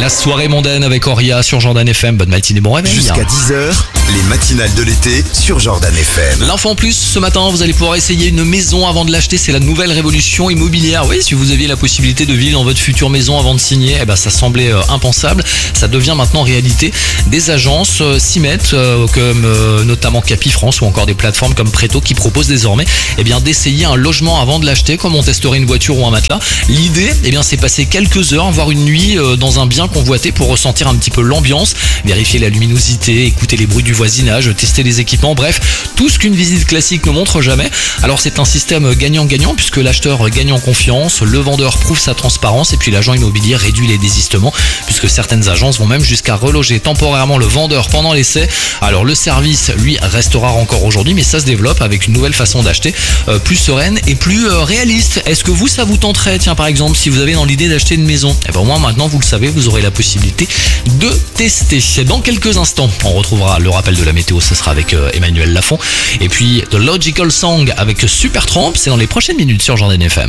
La soirée mondaine avec Auria sur Jordan FM. Bonne matinée, bon réveil. Jusqu'à 10h, les matinales de l'été sur Jordan FM. L'info en plus, ce matin, vous allez pouvoir essayer une maison avant de l'acheter. C'est la nouvelle révolution immobilière. Oui, si vous aviez la possibilité de vivre dans votre future maison avant de signer, ça semblait impensable. Ça devient maintenant réalité. Des agences s'y mettent, comme notamment Capifrance ou encore des plateformes comme Preto qui proposent désormais d'essayer un logement avant de l'acheter, comme on testerait une voiture ou un matelas. L'idée, c'est passer quelques heures, voire une nuit dans un bien convoité pour ressentir un petit peu l'ambiance, vérifier la luminosité, écouter les bruits du voisinage, tester les équipements, bref, tout ce qu'une visite classique ne montre jamais. Alors c'est un système gagnant-gagnant puisque l'acheteur gagne en confiance, le vendeur prouve sa transparence et puis l'agent immobilier réduit les désistements puisque certaines agences vont même jusqu'à reloger temporairement le vendeur pendant l'essai. Alors le service, lui, restera encore aujourd'hui, mais ça se développe avec une nouvelle façon d'acheter, plus sereine et plus réaliste. Est-ce que ça vous tenterait, tiens, par exemple, si vous avez dans l'idée d'acheter une maison? Au moins maintenant vous le savez, vous aurez la possibilité de tester. Dans quelques instants, on retrouvera le rappel de la météo, ce sera avec Emmanuel Lafont. Et puis The Logical Song avec Supertramp, c'est dans les prochaines minutes sur Jordan FM.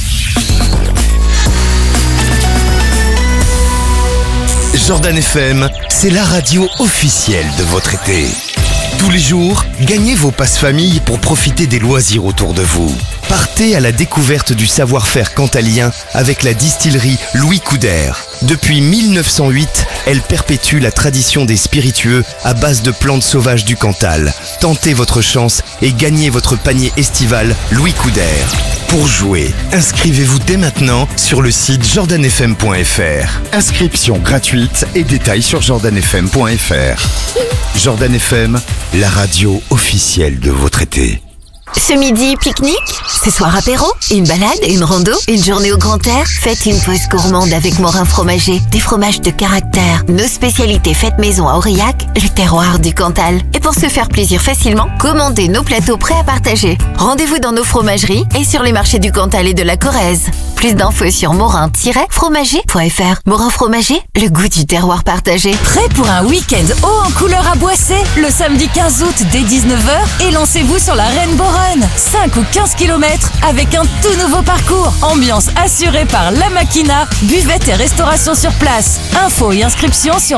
Jordan FM, c'est la radio officielle de votre été. Tous les jours, gagnez vos passes famille pour profiter des loisirs autour de vous. Partez à la découverte du savoir-faire cantalien avec la distillerie Louis Coudert. Depuis 1908, elle perpétue la tradition des spiritueux à base de plantes sauvages du Cantal. Tentez votre chance et gagnez votre panier estival Louis Coudert. Pour jouer, inscrivez-vous dès maintenant sur le site jordanfm.fr. Inscription gratuite et détails sur jordanfm.fr. Jordan FM, la radio officielle de votre été. Ce midi, pique-nique. Ce soir, apéro. Une balade, une rando, une journée au grand air. Faites une pause gourmande avec Morin Fromager. Des fromages de caractère. Nos spécialités faites maison à Aurillac, le terroir du Cantal. Et pour se faire plaisir facilement, commandez nos plateaux prêts à partager. Rendez-vous dans nos fromageries et sur les marchés du Cantal et de la Corrèze. Plus d'infos sur morin-fromager.fr. Morin Fromager, le goût du terroir partagé. Prêt pour un week-end haut en couleur à Boissé le samedi 15 août dès 19h et lancez-vous sur la Rainbow Run. 5 ou 15 km avec un tout nouveau parcours. Ambiance assurée par La Maquina, buvette et restauration sur place. Infos et inscriptions sur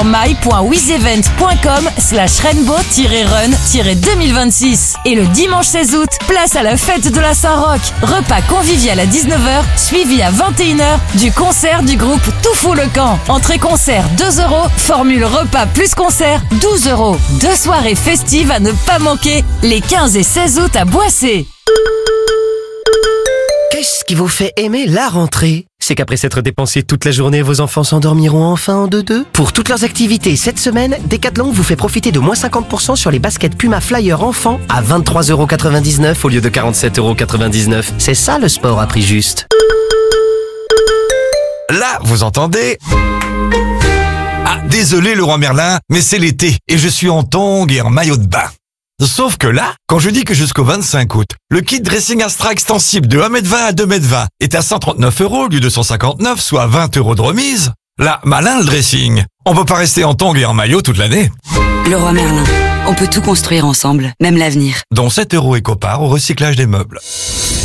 my.wizevent.com/rainbow-run-2026. Et le dimanche 16 août, place à la fête de la Saint-Roch. Repas convivial à 19h, suivi à 21h du concert du groupe Tout Fou le Camp. Entrée concert 2 €, formule repas plus concert 12 €. 2 soirées festives à ne pas manquer les 15 et 16 août à Boissé. Qu'est-ce qui vous fait aimer la rentrée? C'est qu'après s'être dépensé toute la journée, vos enfants s'endormiront enfin en deux-deux. Pour toutes leurs activités cette semaine, Decathlon vous fait profiter de moins 50% sur les baskets Puma Flyer enfants à 23,99 € au lieu de 47,99 €. C'est ça le sport à prix juste. Là, vous entendez? Ah, désolé Leroy Merlin, mais c'est l'été et je suis en tongs et en maillot de bain. Sauf que là, quand je dis que jusqu'au 25 août, le kit dressing Astra extensible de 1m20 à 2m20 est à 139 € au lieu de 159, soit 20 € de remise, là, malin le dressing. On peut pas rester en tongs et en maillot toute l'année. Leroy Merlin, on peut tout construire ensemble, même l'avenir. Dont 7 € éco-part au recyclage des meubles.